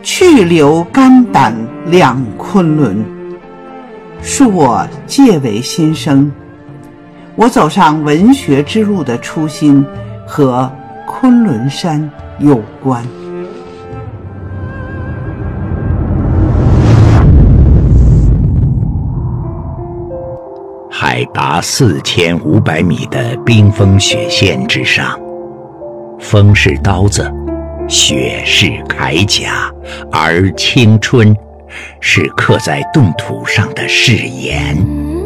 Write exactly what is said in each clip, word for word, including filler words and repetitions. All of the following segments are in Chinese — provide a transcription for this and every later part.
去留肝胆两昆仑，恕我介为新生。我走上文学之路的初心和昆仑山有关。 海拔四千五百米的冰封雪线之上，风是刀子，雪是铠甲，而青春是刻在冻土上的誓言。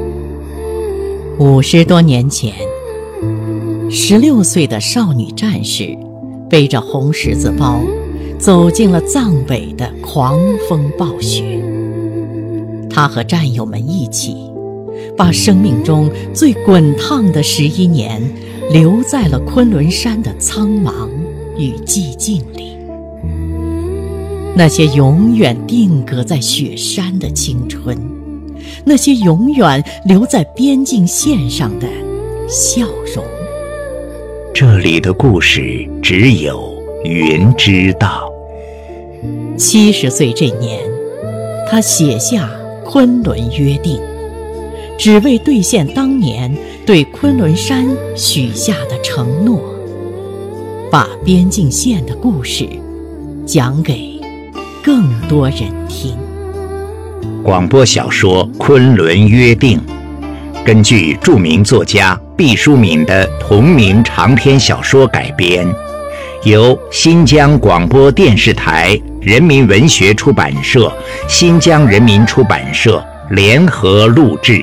五十多年前，十六岁的少女战士背着红十字包，走进了藏北的狂风暴雪。她和战友们一起，把生命中最滚烫的十一年留在了昆仑山的苍茫与寂静里。那些永远定格在雪山的青春，那些永远留在边境线上的笑容。 这里的故事只有云知道。 七十岁这年，他写下《昆仑约定》，只为兑现当年对昆仑山许下的承诺，把边境线的故事讲给更多人听。 广播小说《昆仑约定》根据著名作家毕淑敏的同名长篇小说改编，由新疆广播电视台人民文学出版社、新疆人民出版社联合录制。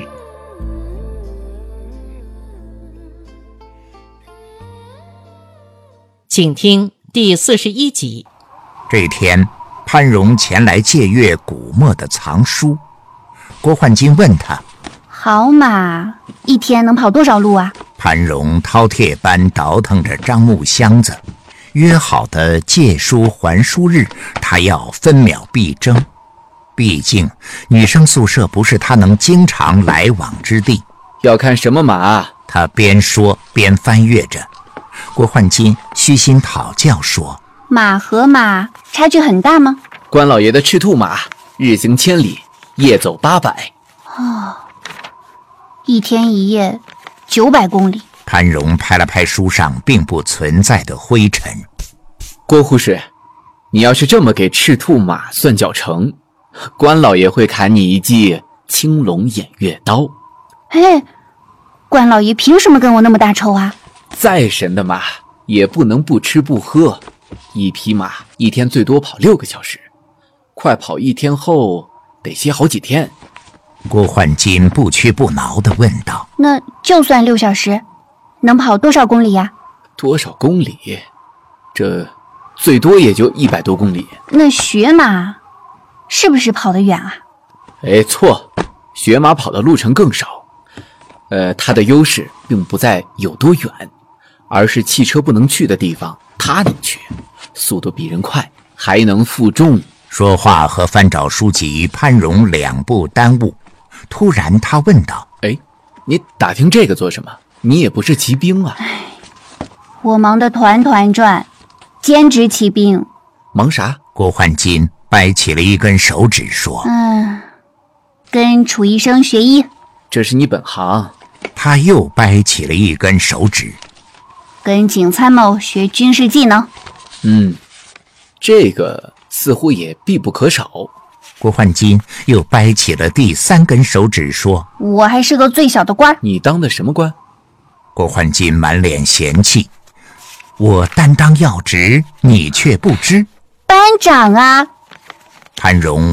请听第四十一集。 这天，潘荣前来借阅古墨的藏书，郭焕金问他： 好马一天能跑多少路啊？ 潘荣饕餮般倒腾着樟木箱子，约好的借书还书日，他要分秒必争。毕竟女生宿舍不是他能经常来往之地。 要看什么马？ 他边说边翻阅着。郭焕金虚心讨教说： 马和马差距很大吗？ 关老爷的赤兔马日行千里，夜走八百。 哦，一天一夜九百公里。 潘荣拍了拍书上并不存在的灰尘。 郭护士，你要是这么给赤兔马算脚程，关老爷会砍你一记青龙偃月刀。 嘿，关老爷凭什么跟我那么大仇啊？ 再神的马也不能不吃不喝，一匹马一天最多跑六个小时，快跑一天后得歇好几天。 郭焕金不屈不挠地问道： 那就算六小时，能跑多少公里呀？ 多少公里？这最多也就一百多公里。 那雪马是不是跑得远啊？ 哎，错，雪马跑的路程更少。呃，它的优势并不在有多远，而是汽车不能去的地方它能去，速度比人快，还能负重。 说话和翻找书籍潘荣两不耽误。突然他问道： 哎，你打听这个做什么？你也不是骑兵啊。 我忙得团团转，兼职骑兵。 忙啥？ 郭焕金掰起了一根手指说： 嗯，跟楚医生学医。 这是你本行。 他又掰起了一根手指。 跟景参谋学军事技能。 嗯，这个似乎也必不可少。 郭焕金又掰起了第三根手指说： 我还是个最小的官。 你当的什么官？ 郭焕金满脸嫌弃：我担当要职，你却不知。 班长啊！ 潘荣